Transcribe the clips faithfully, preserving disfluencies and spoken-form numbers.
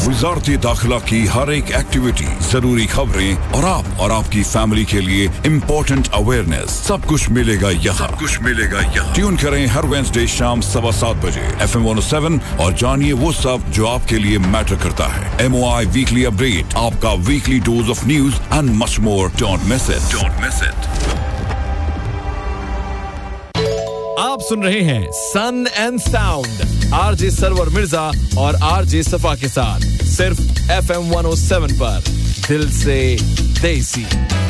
वजारत दाखिला की हर एक एक्टिविटी, जरूरी खबरें और आप और आपकी फैमिली के लिए इम्पोर्टेंट अवेयरनेस, सब कुछ मिलेगा यहाँ। सब कुछ मिलेगा यहाँ। ट्यून करें हर वेडनेसडे शाम सवा सात बजे F M one O seven और जानिए वो सब जो आपके लिए मैटर करता है। एम ओ आई वीकली अपडेट, आपका weekly dose of news and much more. Don't miss it. Don't miss it. आप सुन रहे हैं सन and sound RJ server Mirza और आरजे सफा के साथ सिर्फ F M one O seven पर। दिल से देसी।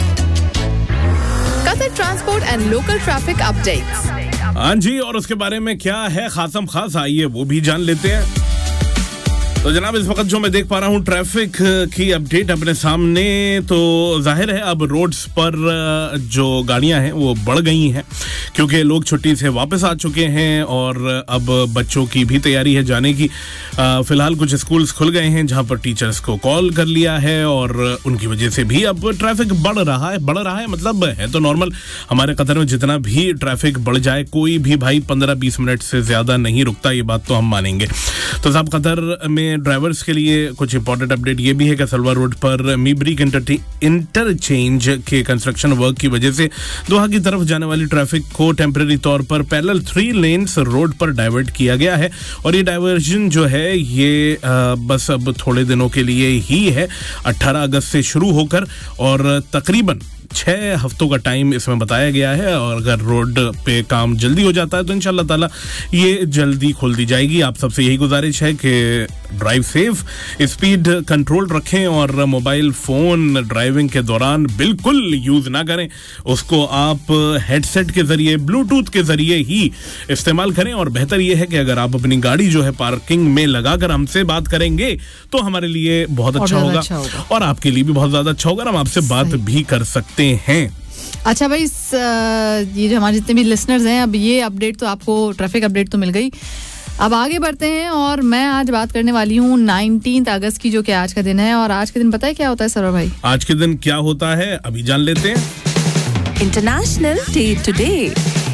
Qatar transport and local traffic updates. हाँ जी, और उसके बारे में क्या है खासम खास, आइए वो भी जान लेते हैं। तो जनाब इस वक्त जो मैं देख पा रहा हूँ ट्रैफिक की अपडेट अपने सामने, तो जाहिर है अब रोड्स पर जो गाड़ियां हैं वो बढ़ गई हैं क्योंकि लोग छुट्टी से वापस आ चुके हैं और अब बच्चों की भी तैयारी है जाने की। फिलहाल कुछ स्कूल्स खुल गए हैं जहां पर टीचर्स को कॉल कर लिया है और उनकी वजह से भी अब ट्रैफिक बढ़ रहा है। बढ़ रहा है मतलब है तो नॉर्मल। हमारे कतर में जितना भी ट्रैफिक बढ़ जाए कोई भी भाई पंद्रह बीस मिनट से ज्यादा नहीं रुकता, ये बात तो हम मानेंगे। तो साहब कतर में ड्राइवर्स के लिए कुछ इंपॉर्टेंट अपडेट ये भी है कि सलवा रोड पर मीब्रिक इंटरचेंज के कंस्ट्रक्शन वर्क की वजह से दोहा की तरफ जाने वाली ट्रैफिक को टेम्परेरी तौर पर पैरेलल थ्री लेन्स रोड पर डाइवर्ट किया गया है और ये डाइवर्जन जो है ये आ, बस अब थोड़े दिनों के लिए ही है, अठारह अगस्त से शुरू होकर और तकरीबन छह हफ्तों का टाइम इसमें बताया गया है। और अगर रोड पे काम जल्दी हो जाता है तो इंशाल्लाह ताला ये जल्दी खोल दी जाएगी। आप सबसे यही गुजारिश है कि ड्राइव सेफ, स्पीड कंट्रोल रखें और मोबाइल फोन ड्राइविंग के दौरान बिल्कुल यूज ना करें। उसको आप हेडसेट के जरिए, ब्लूटूथ के जरिए ही इस्तेमाल करें। और बेहतर यह है कि अगर आप अपनी गाड़ी जो है पार्किंग में लगाकर हमसे बात करेंगे तो हमारे लिए बहुत अच्छा होगा, अच्छा होगा और आपके लिए भी बहुत ज्यादा अच्छा होगा। हम आपसे बात भी कर सकते हैं। अच्छा भाई, ये जो हमारे जितने भी लिसनर्स हैं, अब ये अपडेट तो आपको ट्रैफिक अपडेट तो मिल गई। अब आगे बढ़ते हैं और मैं आज बात करने वाली हूँ नाइनटीन्थ अगस्त की, जो कि आज का दिन है। और आज के दिन पता है क्या होता है सरवर भाई? आज के दिन क्या होता है अभी जान लेते हैं। International day today.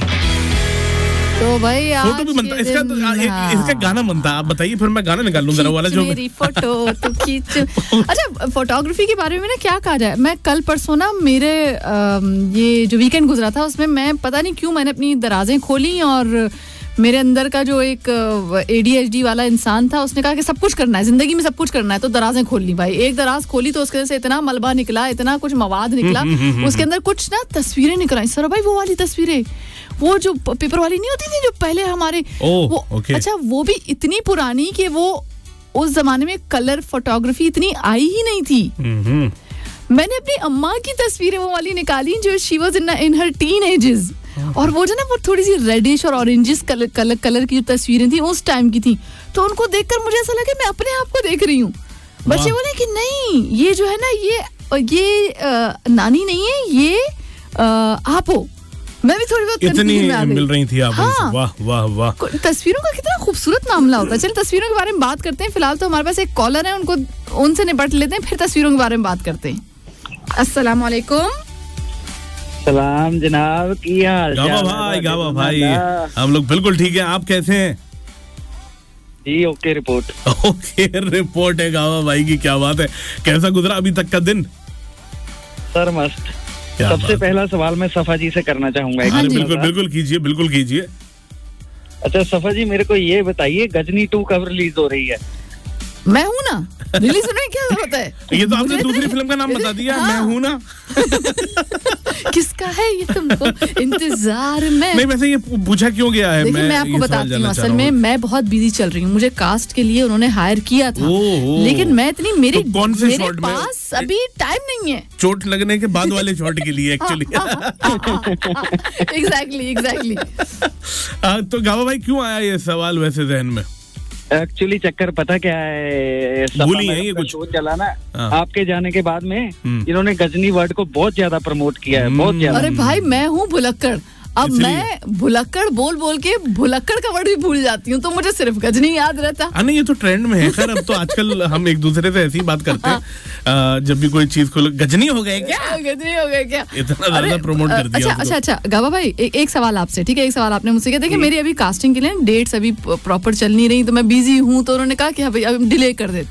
तो भाई फोटो भी बनता है इसका, तो हाँ। एक, इसका गाना बनता है। आप बताइए फिर मैं गाना निकाल लूं जरा वाला जो मेरी फोटो तो खींच। अच्छा, फोटोग्राफी के बारे में ना क्या कहा जाए, मैं कल परसों ना मेरे ये जो वीकेंड गुजरा था उसमें मैं पता नहीं क्यों मैंने अपनी दराजें खोली और मेरे अंदर का जो एक ए डी एच डी वाला इंसान था उसने कहा कि सब कुछ करना है जिंदगी में, सब कुछ करना है, तो दराजें खोल ली भाई। एक दराज खोली तो उसके अंदर से इतना मलबा निकला, इतना कुछ मवाद निकला, उसके अंदर कुछ ना तस्वीरें निकल आई सर भाई, वो वाली तस्वीरें, वो जो पेपर वाली नहीं होती थी जो पहले हमारे ओ, वो okay. अच्छा वो भी इतनी पुरानी कि वो उस जमाने में कलर फोटोग्राफी इतनी आई ही नहीं थी। मैंने अपनी अम्मा की तस्वीरें वो वाली निकाली जो she was in in her tin edges, और वो जो ना वो थोड़ी सी रेडिश और ऑरेंजिस कलर कलर कलर की जो तस्वीरें थी उस टाइम की थी। तो उनको देखकर मुझे ऐसा लगा मैं अपने आप को देख रही हूँ। बच्चे बोले कि नहीं ये जो है ना ये ये आ, नानी नहीं है, ये आ, आप हो। मैं भी थोड़ी बहुत इतनी मिल रही थी आप। हाँ। वाह वाह वाह, तस्वीरों का कितना खूबसूरत मामला होता है। चलिए तस्वीरों के बारे में बात करते हैं। फिलहाल तो हमारे पास एक कॉलर है, उनको उनसे निपट लेते हैं, फिर तस्वीरों के बारे में बात करते हैं। अस्सलाम वालेकुम। सलाम जनाब, की हाल? गावा भाई, गावा भाई, हम लोग बिल्कुल ठीक है। आप कैसे हैं? जी ओके रिपोर्ट। ओके रिपोर्ट है गावा भाई की, क्या बात है। कैसा गुजरा अभी तक का दिन? सर मस्त। सबसे पहला सवाल मैं सफा जी से करना चाहूंगा। हाँ, बिल्कुल बिल्कुल कीजिए, बिल्कुल कीजिए। अच्छा सफा जी, मेरे को ये बताइए गजनी टू कब रिलीज हो रही है? मैं हूँ ना, रिलीज होने की क्या जरूरत है? ये तो आपने दूसरी फिल्म का नाम बता दिया। हाँ। मैं हूँ ना। किसका है ये तुमको इंतजार में? नहीं वैसे ये पूछा क्यों गया है? मैं, मैं आपको बताती हूँ, असल में मैं बहुत बिजी चल रही हूँ। मुझे कास्ट के लिए उन्होंने हायर किया था, लेकिन मैं इतनी मेरे तो कौन से मेरे पास अभी टाइम नहीं है। चोट लगने के बाद वाले शॉट के लिए एक्चुअली। Exactly exactly. तो गावा भाई क्यों आया ये सवाल वैसे जहन में? एक्चुअली चक्कर पता क्या है, भूली है ये कुछ शो चला ना आपके जाने के बाद में, इन्होंने गजनी वर्ड को बहुत ज्यादा प्रमोट किया है, बहुत ज्यादा। अरे भाई मैं हूँ भुलक्कड़, अब मैं भुलक्कड़ बोल बोल के भुलक्कड़ का वर्ड भी भूल जाती हूँ, तो मुझे सिर्फ गजनी याद रहता। हाँ नहीं ये तो ट्रेंड में है। खैर अब तो आजकल हम एक दूसरे से ऐसी बात करते हैं, आ, जब भी कोई चीज को गजनी हो गए क्या, गजनी हो गए क्या, इतना ज्यादा प्रमोट कर दिया। अच्छा अच्छा अच्छा गावा भाई ए, एक सवाल आपसे, ठीक है? एक सवाल आपने मुझसे किया, देखिए मेरी अभी कास्टिंग के लिए डेट्स अभी प्रॉपर चल नहीं रही, तो मैं बिजी हूँ, तो उन्होंने कहा कि अभी डिले कर देते